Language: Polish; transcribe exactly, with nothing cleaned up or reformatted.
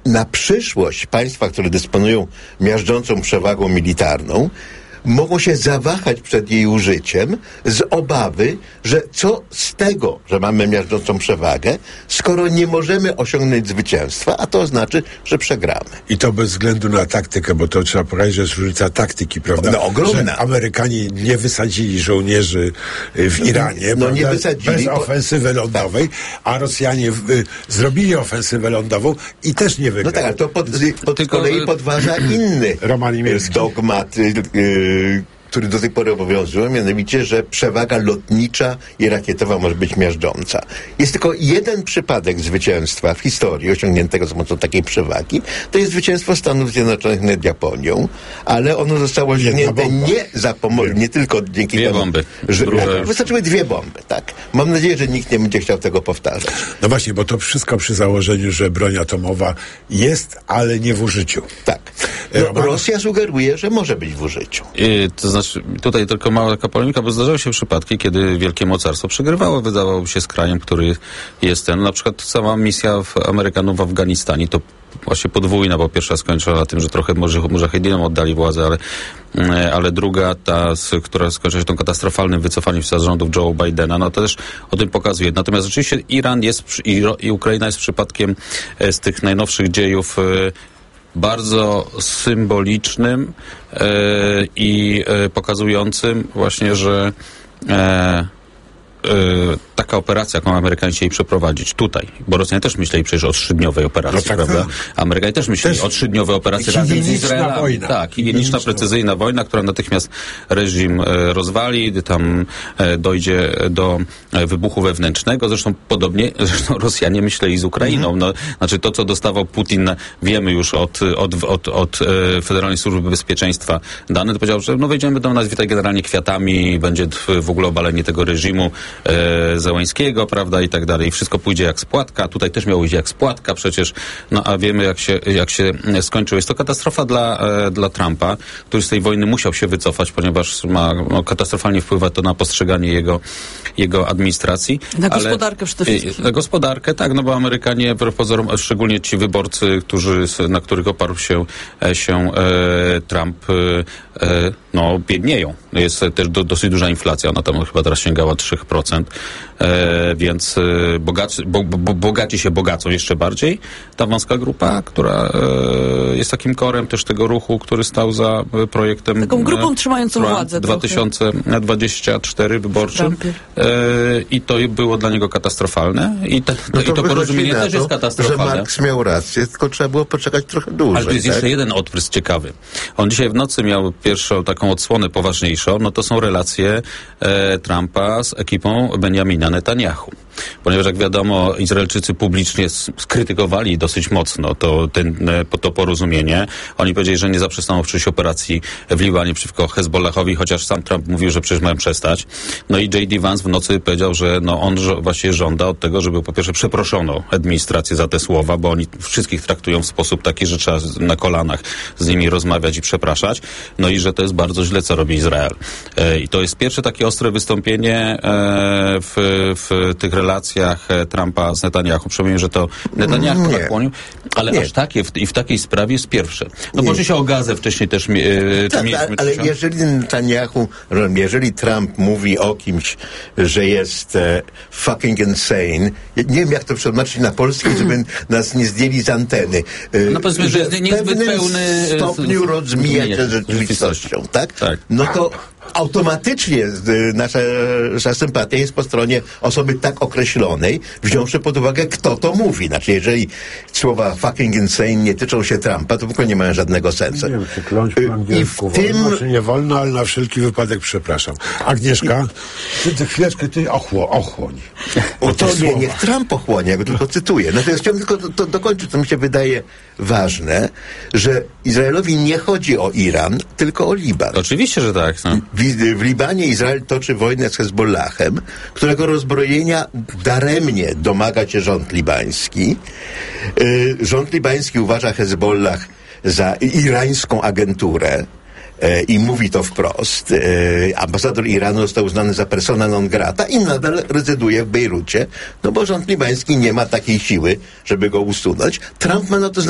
na przyszłość państwa, które dysponują miażdżącą przewagą militarną, mogą się zawahać przed jej użyciem z obawy, że co z tego, że mamy miażdżącą przewagę, skoro nie możemy osiągnąć zwycięstwa, a to znaczy, że przegramy. I to bez względu na taktykę, bo to trzeba powiedzieć, że jest różnica taktyki, prawda? No, ogromna. Że Amerykanie nie wysadzili żołnierzy w Iranie, no, prawda? nie wysadzili, bez bo... ofensywy lądowej, tak. A Rosjanie y, zrobili ofensywę lądową i też nie wygrali. No tak, ale to pod, pod Tylko... kolei podważa inny Roman Imielski. dogmat, y, y, który do tej pory obowiązuje, mianowicie, że przewaga lotnicza i rakietowa może być miażdżąca. Jest tylko jeden przypadek zwycięstwa w historii osiągniętego za pomocą takiej przewagi. To jest zwycięstwo Stanów Zjednoczonych nad Japonią, ale ono zostało osiągnięte nie za pomocą, nie tylko dzięki dwie temu, bomby. że Druże... wystarczyły dwie bomby, tak. Mam nadzieję, że nikt nie będzie chciał tego powtarzać. No właśnie, bo to wszystko przy założeniu, że broń atomowa jest, ale nie w użyciu. Tak. No, Rosja sugeruje, że może być w użyciu. I, to znaczy, tutaj tylko mała taka polemika, bo zdarzały się przypadki, kiedy wielkie mocarstwo przegrywało, wydawało się z krajem, który jest ten. Na przykład cała misja w Amerykanów w Afganistanie to właśnie podwójna, bo pierwsza skończyła na tym, że trochę może Mujahedinom oddali władzę, ale, ale druga, ta, która skończyła się tą katastrofalnym wycofaniem się z rządów Joe Bidena, no to też o tym pokazuje. Natomiast rzeczywiście Iran jest i, i Ukraina jest przypadkiem z tych najnowszych dziejów bardzo symbolicznym e, i e, pokazującym właśnie, że e, e, taka operacja, jaką Amerykanie chcieli przeprowadzić tutaj, bo Rosjanie też myśleli przecież o trzydniowej operacji, no tak, prawda? tak. Amerykanie też myśleli też o trzydniowej operacji razem z Izraelem. Wojna. Tak, higieniczna, precyzyjna wojna, która natychmiast reżim e, rozwali, tam e, dojdzie do e, wybuchu wewnętrznego. Zresztą podobnie, zresztą Rosjanie myśleli z Ukrainą. No, znaczy to, co dostawał Putin, wiemy już od, od, od, od e, Federalnej Służby Bezpieczeństwa dane, to powiedział, że no wejdziemy do nas, witaj generalnie kwiatami, będzie w ogóle obalenie tego reżimu e, Zełańskiego, prawda, i tak dalej. I wszystko pójdzie jak spłatka. Tutaj też miało iść jak spłatka przecież. No a wiemy, jak się, jak się skończyło. Jest to katastrofa dla, e, dla Trumpa, który z tej wojny musiał się wycofać, ponieważ ma no, katastrofalnie wpływa to na postrzeganie jego, jego administracji. Na ale, gospodarkę przede wszystkim. Na gospodarkę, tak, no bo Amerykanie, pozorom, szczególnie ci wyborcy, którzy, na których oparł się, się e, Trump, e, no biednieją. Jest też do, dosyć duża inflacja, ona tam chyba teraz sięgała trzy procent, e, więc e, bogaci, bo, bo, bogaci się bogacą jeszcze bardziej. Ta wąska grupa, która e, jest takim korem też tego ruchu, który stał za projektem taką grupą e, trzymającą władzę dwa tysiące dwudziestym czwartym wyborczym e, i to było dla niego katastrofalne i, te, no i to, to porozumienie też to, jest katastrofalne. Że Marks miał rację, tylko trzeba było poczekać trochę dłużej. Ale tu jest tak? jeszcze jeden odprysk ciekawy. On dzisiaj w nocy miał pierwszą taką odsłonę poważniejszą, no to są relacje e, Trumpa z ekipą Benjamina Netanyahu. Ponieważ jak wiadomo, Izraelczycy publicznie skrytykowali dosyć mocno to, ten, to porozumienie. Oni powiedzieli, że nie zaprzestaną przecież operacji w Libanie przeciwko Hezbollahowi, chociaż sam Trump mówił, że przecież mają przestać. No i J D Vance w nocy powiedział, że no on żo- właśnie żąda od tego, żeby po pierwsze przeproszono administrację za te słowa, bo oni wszystkich traktują w sposób taki, że trzeba na kolanach z nimi rozmawiać i przepraszać. No i że to jest bardzo źle, co robi Izrael. E, I to jest pierwsze takie ostre wystąpienie e, w, w tych relacjach Trumpa z Netanyahu. Przypomnę, że to Netanyahu nie. nakłonił, ale nie. aż takie w, i w takiej sprawie jest pierwsze. No może się o Gazę wcześniej też e, tak, mieliśmy. ale jeżeli Netanyahu, jeżeli Trump mówi o kimś, że jest e, fucking insane, ja nie wiem jak to przetłumaczyć na polski, żeby nas nie zdjęli z anteny. E, no powiedzmy, że jest niezbyt w pewnym pełny stopniu rozmija się z rzeczywistością, tak? Tak. No to automatycznie nasza, nasza sympatia jest po stronie osoby tak określonej, wziąwszy pod uwagę, kto to mówi. Znaczy, jeżeli słowa fucking insane nie tyczą się Trumpa, to w ogóle nie mają żadnego sensu. Nie wiem, czy kląć po angielsku I w tym... wolno, czy nie wolno, ale na wszelki wypadek przepraszam. Agnieszka, ty, ty chwileczkę, ty ochło, ochłoń. O to nie, niech Trump ochłonie, ja go tylko cytuję. Natomiast chciałbym tylko to, to dokończyć, co mi się wydaje ważne, że Izraelowi nie chodzi o Iran, tylko o Liban. Oczywiście, że tak. No. W, w Libanie Izrael toczy wojnę z Hezbollahem, którego rozbrojenia daremnie domaga się rząd libański. Yy, rząd libański uważa Hezbollah za irańską agenturę. I mówi to wprost. Ambasador Iranu został uznany za persona non grata i nadal rezyduje w Bejrucie, no bo rząd libański nie ma takiej siły, żeby go usunąć. Trump ma na to